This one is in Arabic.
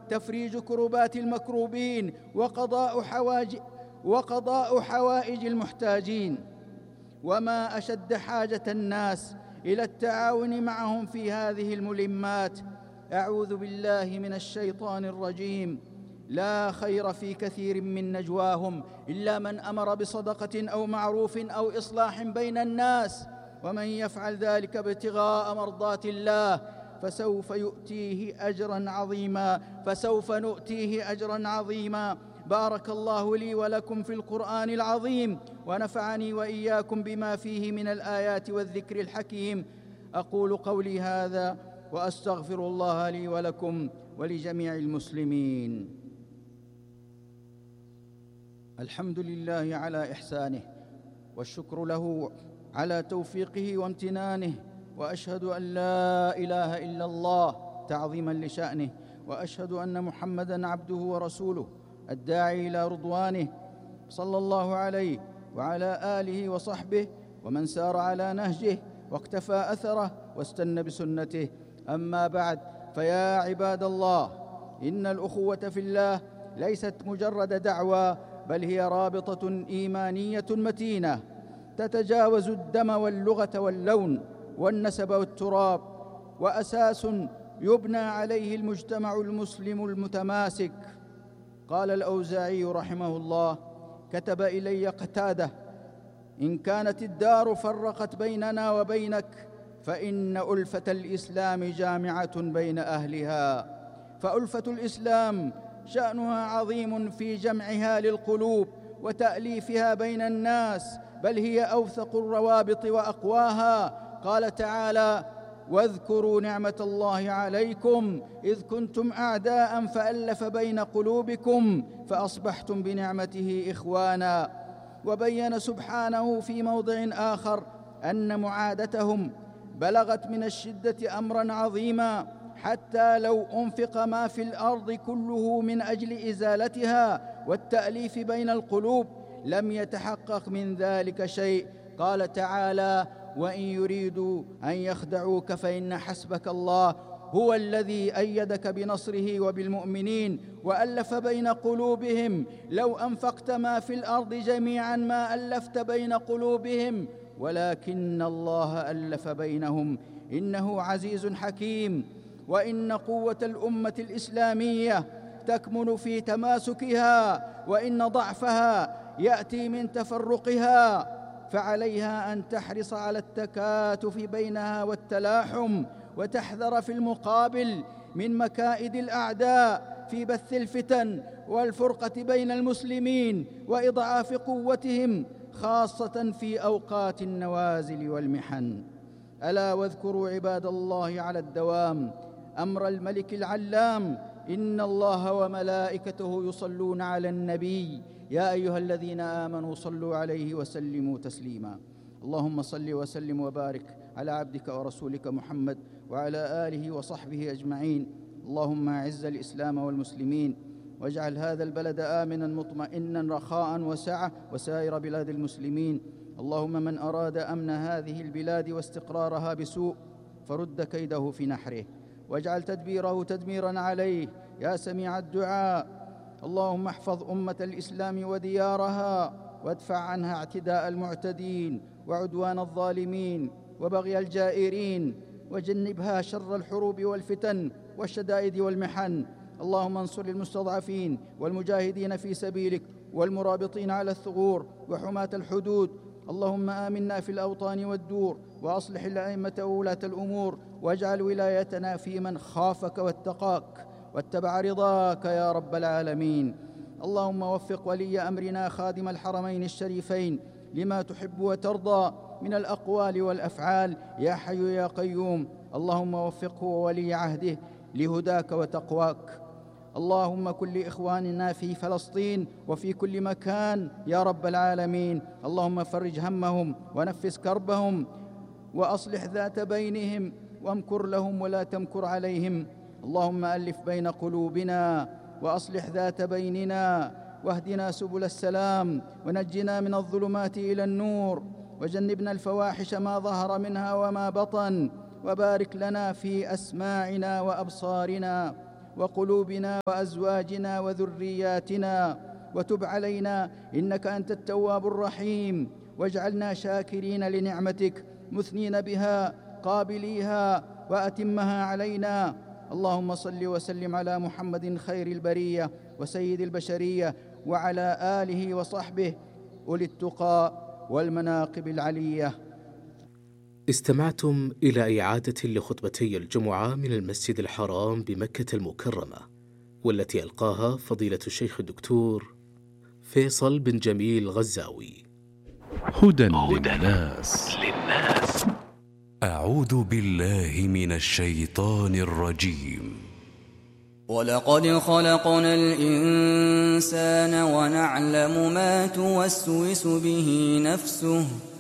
تفريج كربات المكروبين وقضاء حوائج المحتاجين. وما أشد حاجة الناس إلى التعاون معهم في هذه الملمات. أعوذ بالله من الشيطان الرجيم. لا خير في كثير من نجواهم إلا من أمر بصدقة أو معروف أو إصلاح بين الناس، ومن يفعل ذلك ابتغاء مرضات الله فسوف نؤتيه أجرا عظيما. بارك الله لي ولكم في القرآن العظيم، ونفعني وإياكم بما فيه من الآيات والذكر الحكيم. أقول قولي هذا وأستغفر الله لي ولكم ولجميع المسلمين. الحمد لله على إحسانه، والشكر له على توفيقه وامتنانه، وأشهد أن لا إله إلا الله تعظيما لشأنه، وأشهد أن محمدًا عبده ورسوله الداعي إلى رضوانه، صلى الله عليه وعلى آله وصحبه ومن سار على نهجه واقتفى أثره واستنى بسنته. أما بعد، فيا عباد الله، إن الأخوة في الله ليست مجرد دعوى، بل هي رابطة إيمانية متينة تتجاوز الدم واللغة واللون والنسب والتراب، وأساس يبنى عليه المجتمع المسلم المتماسك. قال الأوزاعي رحمه الله: كتب إلي قتادة: إن كانت الدار فرقت بيننا وبينك فإن ألفة الإسلام جامعة بين أهلها. فألفة الإسلام شأنها عظيم في جمعها للقلوب وتأليفها بين الناس، بل هي أوثق الروابط وأقواها. قال تعالى: واذكروا نعمة الله عليكم إذ كنتم أعداء فألف بين قلوبكم فأصبحتم بنعمته إخوانا. وبين سبحانه في موضع آخر أن معادتهم بلغت من الشدة أمرا عظيما، حتى لو أنفق ما في الأرض كله من أجل إزالتها والتأليف بين القلوب لم يتحقق من ذلك شيء. قال تعالى: وإن يريدوا أن يخدعوك فإن حسبك الله هو الذي أيدك بنصره وبالمؤمنين وألف بين قلوبهم لو أنفقت ما في الأرض جميعا ما ألفت بين قلوبهم ولكن الله ألف بينهم إنه عزيز حكيم. وإن قوة الأمة الإسلامية تكمن في تماسكها، وإن ضعفها يأتي من تفرقها، فعليها أن تحرص على التكاتف بينها والتلاحم، وتحذر في المقابل من مكائد الأعداء في بث الفتن والفرقة بين المسلمين وإضعاف قوتهم، خاصة في أوقات النوازل والمحن. ألا واذكروا عباد الله على الدوام أمر الملك العلام: إن الله وملائكته يصلون على النبي يا أيها الذين آمنوا صلوا عليه وسلموا تسليما. اللهم صل وسلم وبارك على عبدك ورسولك محمد وعلى آله وصحبه أجمعين. اللهم أعز الإسلام والمسلمين، واجعل هذا البلد آمنا مطمئنا رخاء وسعة وسائر بلاد المسلمين. اللهم من أراد أمن هذه البلاد واستقرارها بسوء فرد كيده في نحره، واجعل تدبيره تدميرا عليه يا سميع الدعاء. اللهم احفظ أمة الإسلام وديارها، وادفع عنها اعتداء المعتدين وعدوان الظالمين وبغي الجائرين، وجنبها شر الحروب والفتن والشدائد والمحن. اللهم انصر المستضعفين والمجاهدين في سبيلك والمرابطين على الثغور وحماة الحدود. اللهم آمنا في الأوطان والدور، وأصلح الأئمة وولاة الأمور، واجعل ولايتنا في من خافك واتقاك واتبع رضاك يا رب العالمين. اللهم وفق ولي أمرنا خادم الحرمين الشريفين لما تحب وترضى من الأقوال والأفعال يا حي يا قيوم. اللهم وفقه وولي عهده لهداك وتقواك. اللهم كن لإخواننا في فلسطين وفي كل مكان يا رب العالمين. اللهم فرج همهم ونفس كربهم وأصلح ذات بينهم، وامكر لهم ولا تمكر عليهم. اللهم ألف بين قلوبنا وأصلح ذات بيننا، واهدنا سبل السلام، ونجنا من الظلمات إلى النور، وجنبنا الفواحش ما ظهر منها وما بطن، وبارك لنا في أسماعنا وأبصارنا وقلوبنا وأزواجنا وذرياتنا، وتب علينا إنك أنت التواب الرحيم، واجعلنا شاكرين لنعمتك مثنين بها قابليها وأتمها علينا. اللهم صل وسلم على محمد خير البرية وسيد البشرية وعلى آله وصحبه أولي التقى والمناقب العلية. استمعتم إلى إعادة لخطبتي الجمعة من المسجد الحرام بمكة المكرمة، والتي ألقاها فضيلة الشيخ الدكتور فيصل بن جميل غزاوي. هدى للناس. أعوذ بالله من الشيطان الرجيم. ولقد خلقنا الإنسان ونعلم ما توسوس به نفسه